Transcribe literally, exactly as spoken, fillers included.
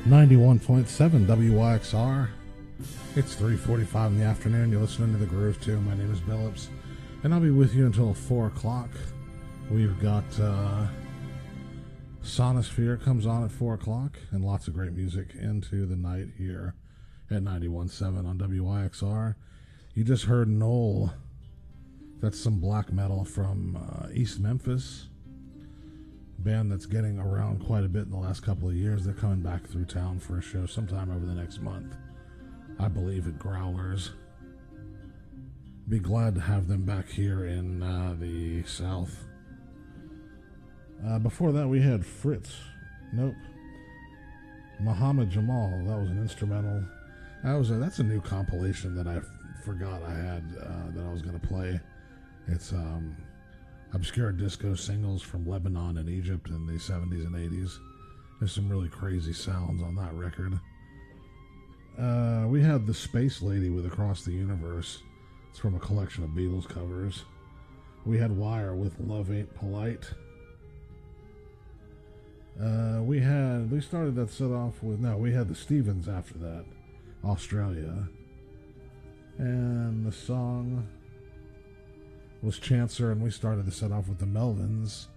ninety-one point seven W Y X R. It's three forty-five in the afternoon. You're listening to The Groove too. My name is Billups, and I'll be with you until four o'clock. We've got uh, Sonosphere comes on at four o'clock, and lots of great music into the night here at ninety-one point seven on W Y X R. You just heard Knoll. That's some black metal from uh, East Memphis. Band that's getting around quite a bit in the last couple of years. They're coming back through town for a show sometime over the next month, I believe, at Growlers. Be glad to have them back here in uh, the South. Uh, before that, we had Fritz. Nope. Muhammad Jamal. That was an instrumental. That was a, that's a new compilation that I f- forgot I had uh, that I was going to play. It's um. obscure disco singles from Lebanon and Egypt in the seventies and eighties. There's some really crazy sounds on that record. Uh, we had The Space Lady with Across the Universe. It's from a collection of Beatles covers. We had Wire with Love Ain't Polite. Uh, we had, we started that set off with, no, we had the Stevens after that, Australia. And the song was Chancer, and we started the set off with the Melvins,